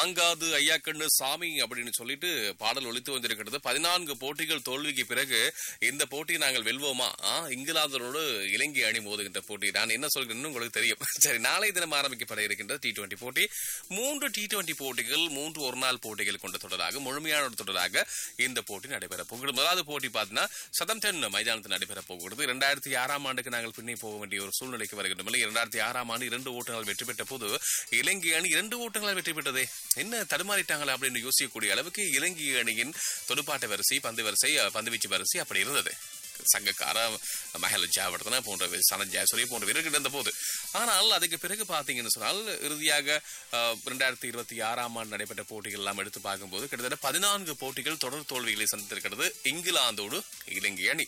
தாங்காது ஐயா கண்ணு சாமி அப்படின்னு சொல்லிட்டு பாடல் ஒலித்து வந்திருக்கிறது. 14 போட்டிகள் தோல்விக்கு பிறகு இந்த போட்டியை நாங்கள் வெல்வோமா? இங்கிலாந்தோடு இலங்கை அணி மோதுகின்ற போட்டி. நான் என்ன சொல்கிறேன்னு உங்களுக்கு தெரியும். சரி, நாளை தினம் ஆரம்பிக்கப்பட இருக்கின்ற T20 போட்டி 3 T20 போட்டிகள், 3 ஒருநாள் போட்டிகள் கொண்ட தொடராக, முழுமையான தொடராக இந்த போட்டி நடைபெற போகிறது. முதலாவது போட்டி பார்த்தீங்கன்னா சதம்டன் மைதானத்தில் நடைபெற போகிறது. 2006ஆம் ஆண்டுக்கு நாங்கள் பின்னே போக வேண்டிய ஒரு சூழ்நிலைக்கு வருகின்றோம். 2006ஆம் ஆண்டு 2 ஓட்டங்கள் வெற்றி பெற்ற போது இலங்கை அணி 2 ஓட்டங்களால் வெற்றி பெற்றதே, என்ன தடுமாறிட்டாங்களா அப்படின்னு யோசிக்கக்கூடிய அளவுக்கு இலங்கை அணியின் துடுப்பாட்ட வரிசை, பந்து வரிசை, பந்துவீச்சு வரிசை அப்படி இருந்தது. சங்கக்கார மஹேல் ஜாவர்தன போன்ற சனத் ஜெயசூரிய போன்ற வீரர்கள் இருந்த போது. ஆனால் அதுக்கு பிறகு பார்த்தீங்கன்னு சொன்னால் இறுதியாக 2026ஆம் ஆண்டு நடைபெற்ற போட்டிகள் எல்லாம் எடுத்து பார்க்கும்போது கிட்டத்தட்ட 14 போட்டிகள் தொடர் தோல்விகளை சந்தித்திருக்கிறது இங்கிலாந்தோடு இலங்கை அணி.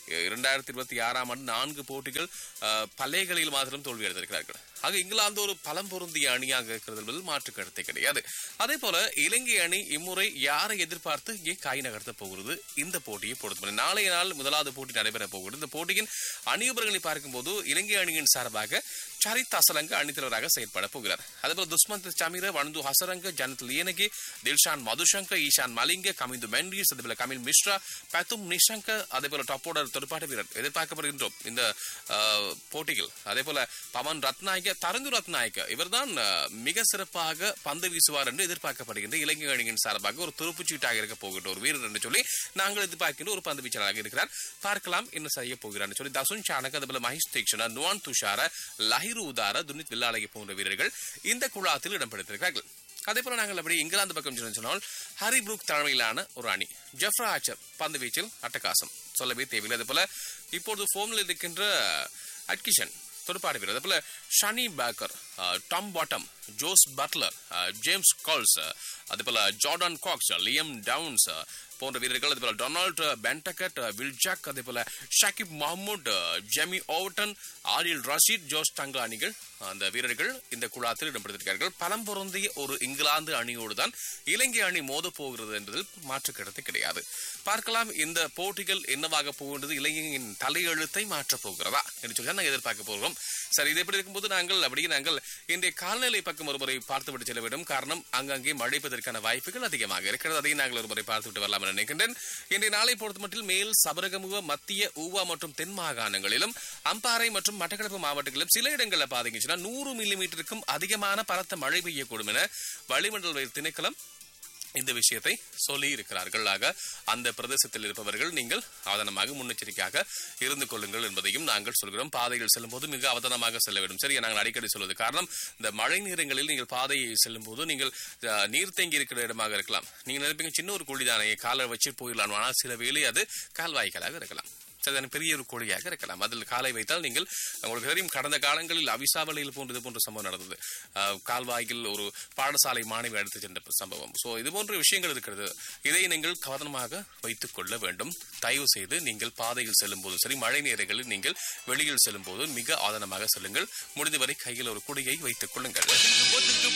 2026ஆம் ஆண்டு 4 போட்டிகள் பல்லைகளில் மாத்திரம் தோல்வி அடைந்திருக்கிறார்கள். ஆக இங்கிலாந்து ஒரு பலம் பொருந்திய அணியாக இருக்கிறது என்பதில் மாற்று கருத்தை கிடையாது. அதே போல இலங்கை அணி இம்முறை யாரை எதிர்பார்த்து இங்கே காய் நகர்த்த போகிறது இந்த போட்டியை பொறுத்தவரை. நாளைய நாள் முதலாவது போட்டி நடைபெற போகிறது. இந்த போட்டியின் அணியுபர்களை பார்க்கும்போது இலங்கை அணியின் சார்பாக சரித் அசலங்க அணித்தலைவராக செயற்பட போகிறார். அதேபோல துஷ்மந்த் சமீர, வனந்து ஹசரங்க, ஜனத் லியனகி, தில்ஷான் மதுஷங்க, ஈஷான் மலிங்க, கமிந்து மெண்டிஸ், அதேபோல கமில் மிஸ்ரா, பத்தும் நிஷங்க, அதேபோல டாப்போட துடுப்பாட்ட வீரர் எதிர்பார்க்கப்படுகின்றோம் இந்த போட்டிகள். அதே போல பவன் ரத்நாயக, தரந்து ரத்நாயக்க இவர்தான் மிக சிறப்பாக பந்து வீசுவார் என்று எதிர்பார்க்கப்படுகின்ற இலங்கை அணியின் சார்பாக ஒரு துருப்புச்சீட்டாக இருக்க போகின்ற ஒரு வீரர் என்று சொல்லி நாங்கள் எதிர்பார்க்கின்ற ஒரு பந்து வீச்சாளராக இருக்கிறார். பார்க்கலாம் என்ன செய்ய போகிறார் சொல்லி. தசுன் சானக், அதேபோல மஹேஷ் தீக்ஷண, நுவான் துஷார, லஹிரு உதார, துனித் வில்லாலகி போன்ற வீரர்கள் இந்த குழாத்தில் இடம்பெற்றிருக்கிறார்கள். அதே போல நாங்கள் அப்படி இங்கிலாந்து பக்கம் சொன்னால் ஹரி புரூக் தலைமையிலான ஒரு அணி. ஜெஃப்ரா ஆர்ச்சர் பந்து வீச்சில் அட்டகாசம் சொல்லவே தேவையில்லை. அதே போல இப்பொழுது ஃபோமில் இருக்கின்ற அட்கிஷன் துடுப்பாட்ட வீரர், அதே போல ஷனி Baker, Tom bottom, Jos Buttler, James calls, அதே போல ஜார்டன் காக்ஸ், லியம் டவுன்ஸ் போன்ற வீரர்கள், அதே போல டொனால்ட் பென்டகட், வில்ஜாக், அதே போல Shakib மஹமூட், Jamie Overton, ஆரில் Rashid, Jose tanka அணிகள் அந்த வீரர்கள் இந்த குழாத்தில் இடம்பெற்றிருக்கிறார்கள். பலம் பொருந்திய ஒரு இங்கிலாந்து அணியோடு தான் இலங்கை அணி மோத போகிறது என்பதில் மாற்று கருத்து கிடையாது. பார்க்கலாம் இந்த போட்டிகள் என்னவாக போகின்றது, இலங்கையின் தலையெழுத்தை மாற்றப் போகிறதா என்று சொல்லி நாங்கள் எதிர்பார்க்க போகிறோம். சரி, இது எப்படி இருக்கும்போது நாங்கள் இன்றைய கால்நிலை பக்கம் ஒருமுறை பார்த்துவிட்டு செல்ல வேண்டும். காரணம் அங்கங்கே மழை பெய்வதற்கான வாய்ப்புகள் அதிகமாக இருக்கிறது. அதையும் நாங்கள் ஒருமுறை பார்த்துவிட்டு வரலாம் என நினைக்கின்றேன். இன்றைய நாளை பொறுத்த மட்டும் மேல் சபரகமுக, மத்திய, ஊவா மற்றும் தென் மாகாணங்களிலும், அம்பாறை மற்றும் மட்டக்களப்பு மாவட்டங்களிலும் சில இடங்களில் பாத்தீங்கன்னா 100 மில்லிமீட்டருக்கும் அதிகமான பலத்த மழை பெய்யக்கூடும் என வளிமண்டல திணைக்களம் இந்த விஷயத்தை சொல்லி இருக்கிறார்கள். ஆக அந்த பிரதேசத்தில் இருப்பவர்கள் நீங்கள் அவதானமாக முன்னெச்சரிக்கையாக இருந்து கொள்ளுங்கள் என்பதையும் நாங்கள் சொல்கிறோம். பாதையில் செல்லும் போது மிக அவதானமாக செல்ல வேண்டும். சரி, நாங்கள் அடிக்கடி சொல்வது காரணம் இந்த மழை நேரங்களில் நீங்கள் பாதையை செல்லும் போது நீங்கள் நீர் தேங்கி இருக்கிற இடமாக இருக்கலாம். நீங்க நினைப்பீங்க சின்ன ஒரு குழிதானே காலை வச்சு போயிடலாம், ஆனால் சில வேளை அது கால்வாய்களாக இருக்கலாம், பெரிய ஒரு கோழியாக இருக்கலாம். அதில் காலை வைத்தால் நீங்கள் உங்களுக்கு தெரியும், கடந்த காலங்களில் அவிசாவளையில் போன்ற சம்பவம் நடந்தது. கால்வாய்கள் ஒரு பாடசாலை மாணவி எடுத்து சென்ற சம்பவம். சோ இது போன்ற விஷயங்கள் இருக்கிறது. இதை நீங்கள் கவனமாக வைத்துக் கொள்ள வேண்டும். தயவு செய்து நீங்கள் பாதையில் செல்லும் போது சரி, மழை நேரங்களில் நீங்கள் வெளியில் செல்லும் போது மிக ஆதனமாக செல்லுங்கள். முடிந்தவரை கையில் ஒரு குடியை வைத்துக் கொள்ளுங்கள்.